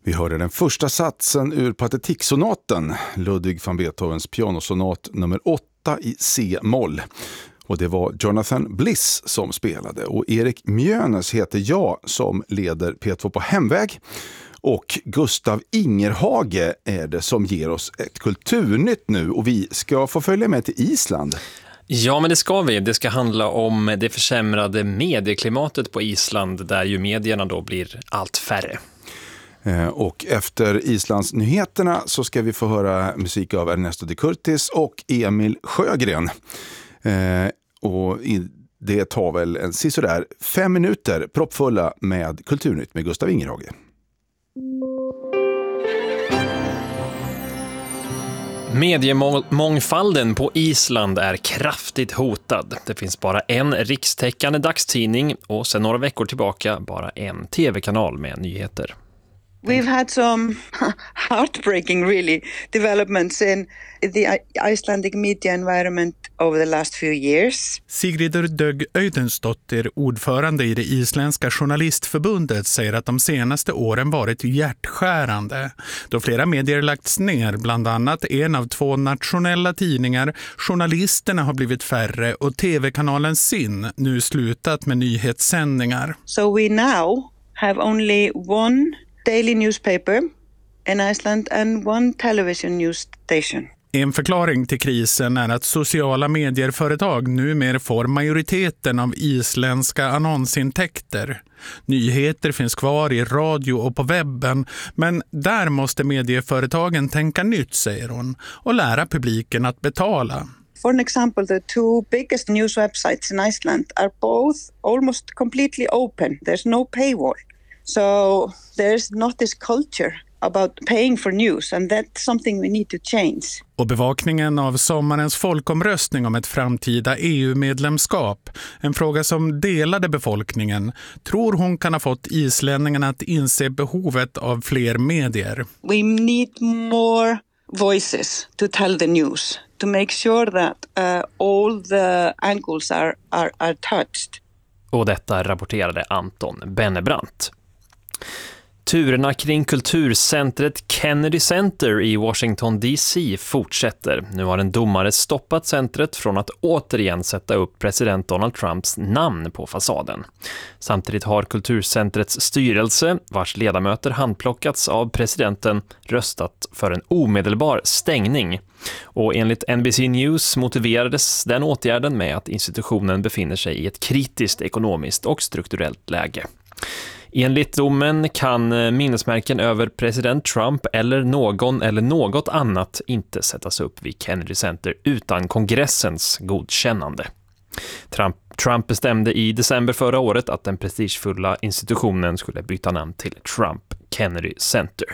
Vi hörde den första satsen ur Pathetique-sonaten, Ludwig van Beethovens pianosonat nummer 8 i C-moll. Och det var Jonathan Bliss som spelade. Och Erik Mjönes heter jag som leder P2 på hemväg. Och Gustav Ingerhage är det som ger oss ett kulturnytt nu. Och vi ska få följa med till Island. Ja, men det ska vi. Det ska handla om det försämrade medieklimatet på Island där ju medierna då blir allt färre. Och efter Islands nyheterna så ska vi få höra musik av Ernesto de Curtis och Emil Sjögren. Och det tar väl en sisådär 5 minuter proppfulla med Kulturnytt med Gustav Ingerhage. Mediemångfalden på Island är kraftigt hotad. Det finns bara en rikstäckande dagstidning och sedan några veckor tillbaka bara en tv-kanal med nyheter. We've had some heartbreaking, really, developments in the Icelandic media environment over the last few years. Sigridur Dögg Öydensdottir, ordförande i det isländska journalistförbundet, säger att de senaste åren varit hjärtskärande. Då flera medier lagts ner, bland annat en av 2 nationella tidningar, journalisterna har blivit färre och tv-kanalen Sin nu slutat med nyhetssändningar. So we now have only one daily newspaper in Iceland and one television news station. En förklaring till krisen är att sociala medier-företag numera får majoriteten av isländska annonsintäkter. Nyheter finns kvar i radio och på webben, men där måste medieföretagen tänka nytt, säger hon, och lära publiken att betala. For an example, the 2 biggest news websites in Iceland are both almost completely open. There's no paywall. So there's not this culture about paying for news, and that's something we need to change. Och bevakningen av sommarens folkomröstning om ett framtida EU-medlemskap, en fråga som delade befolkningen, tror hon kan ha fått islänningarna att inse behovet av fler medier. We need more voices to tell the news, to make sure that all the angles are touched. Och detta rapporterade Anton Bennebrant. Turerna kring kulturcentret Kennedy Center i Washington DC fortsätter. Nu har en domare stoppat centret från att återigen sätta upp president Donald Trumps namn på fasaden. Samtidigt har kulturcentrets styrelse, vars ledamöter handplockats av presidenten, röstat för en omedelbar stängning. Och enligt NBC News motiverades den åtgärden med att institutionen befinner sig i ett kritiskt ekonomiskt och strukturellt läge. Enligt domen kan minnesmärken över president Trump eller någon eller något annat inte sättas upp vid Kennedy Center utan kongressens godkännande. Trump bestämde i december förra året att den prestigefulla institutionen skulle byta namn till Trump Kennedy Center.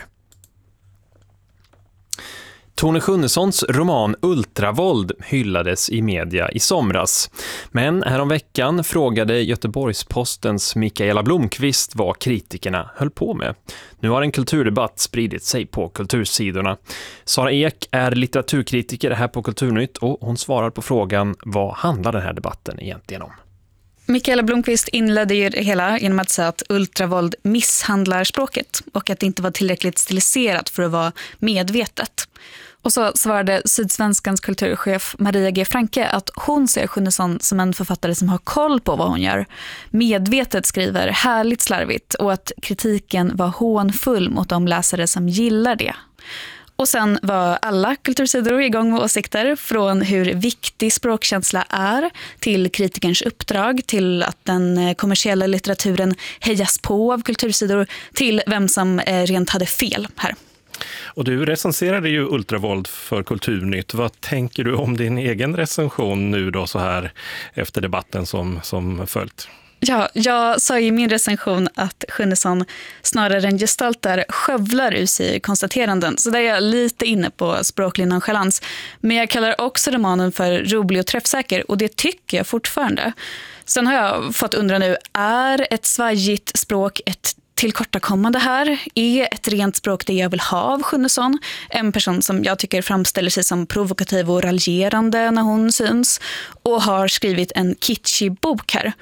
Tone Schunnessons roman Ultravåld hyllades i media i somras. Men häromveckan frågade Göteborgs-Postens Mikaela Blomqvist vad kritikerna höll på med. Nu har en kulturdebatt spridit sig på kultursidorna. Sara Ek är litteraturkritiker här på Kulturnytt och hon svarar på frågan: vad handlar den här debatten egentligen om? Mikaela Blomqvist inledde ju det hela genom att säga att ultravåld misshandlar språket och att det inte var tillräckligt stiliserat för att vara medvetet. Och så svarade Sydsvenskans kulturchef Maria G. Franke att hon ser Schunnesson som en författare som har koll på vad hon gör. Medvetet skriver härligt slarvigt och att kritiken var hånfull mot de läsare som gillar det. Och sen var alla kultursidor igång med åsikter från hur viktig språkkänsla är till kritikerns uppdrag, till att den kommersiella litteraturen hejas på av kultursidor, till vem som rent hade fel här. Och du recenserade ju Ultravåld för Kulturnytt. Vad tänker du om din egen recension nu då så här efter debatten som följt? Ja, jag sa i min recension att Schunnesson snarare än gestaltar skövlar ur sig konstateranden. Så där är jag lite inne på språklig nonchalans. Men jag kallar också romanen för rolig och träffsäker och det tycker jag fortfarande. Sen har jag fått undra nu, är ett svajigt språk ett tillkortakommande här? Är ett rent språk det jag vill ha av Schunnesson? En person som jag tycker framställer sig som provokativ och raljerande när hon syns och har skrivit en kitschig bok här.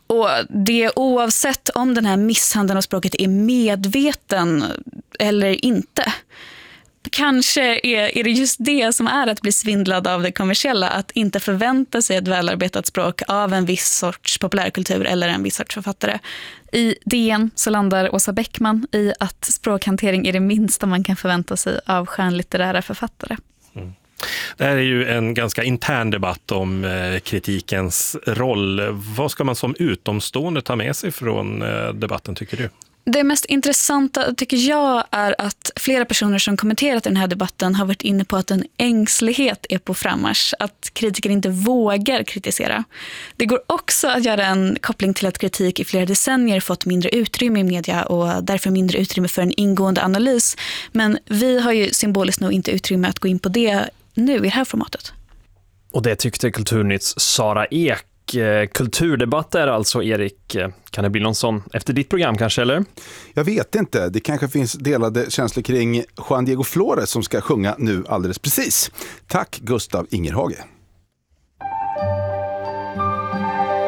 Och det oavsett om den här misshandeln av språket är medveten eller inte. Kanske är det just det som är att bli svindlad av det kommersiella, att inte förvänta sig ett välarbetat språk av en viss sorts populärkultur eller en viss sorts författare. I DN så landar Åsa Bäckman i att språkhantering är det minsta man kan förvänta sig av skönlitterära författare. Mm. Det här är ju en ganska intern debatt om kritikens roll. Vad ska man som utomstående ta med sig från debatten, tycker du? Det mest intressanta tycker jag är att flera personer som kommenterat i den här debatten har varit inne på att en ängslighet är på frammarsch, att kritiker inte vågar kritisera. Det går också att göra en koppling till att kritik i flera decennier fått mindre utrymme i media och därför mindre utrymme för en ingående analys. Men vi har ju symboliskt nog inte utrymme att gå in på det nu i det här formatet. Och det tyckte Kulturnytts Sara Ek. Kulturdebatt är alltså, Erik. Kan det bli någon sån efter ditt program kanske, eller? Jag vet inte. Det kanske finns delade känslor kring Juan Diego Flores som ska sjunga nu alldeles precis. Tack Gustav Ingerhage.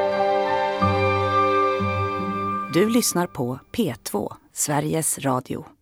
Du lyssnar på P2, Sveriges Radio.